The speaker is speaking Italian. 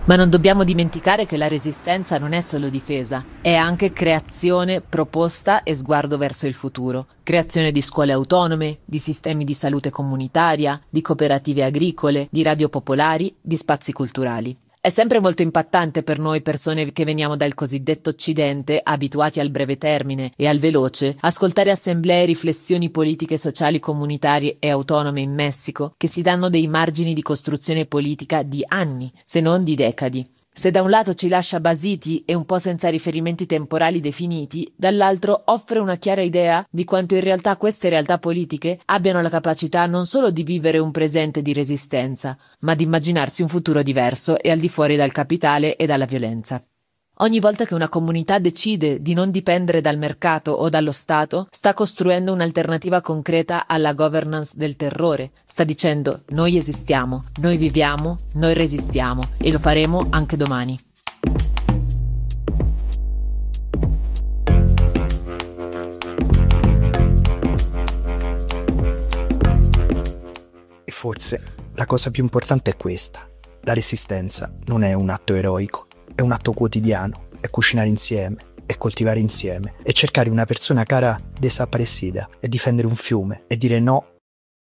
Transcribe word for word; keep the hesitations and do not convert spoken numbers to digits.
Ma non dobbiamo dimenticare che la resistenza non è solo difesa, è anche creazione, proposta e sguardo verso il futuro. Creazione di scuole autonome, di sistemi di salute comunitaria, di cooperative agricole, di radio popolari, di spazi culturali. È sempre molto impattante per noi persone che veniamo dal cosiddetto Occidente, abituati al breve termine e al veloce, ascoltare assemblee e riflessioni politiche, sociali, comunitarie e autonome in Messico che si danno dei margini di costruzione politica di anni, se non di decadi. Se da un lato ci lascia basiti e un po' senza riferimenti temporali definiti, dall'altro offre una chiara idea di quanto in realtà queste realtà politiche abbiano la capacità non solo di vivere un presente di resistenza, ma di immaginarsi un futuro diverso e al di fuori dal capitale e dalla violenza. Ogni volta che una comunità decide di non dipendere dal mercato o dallo Stato, sta costruendo un'alternativa concreta alla governance del terrore. Sta dicendo: noi esistiamo, noi viviamo, noi resistiamo e lo faremo anche domani. E forse la cosa più importante è questa: la resistenza non è un atto eroico. È un atto quotidiano, è cucinare insieme, è coltivare insieme, è cercare una persona cara desaparecida, è difendere un fiume, è dire no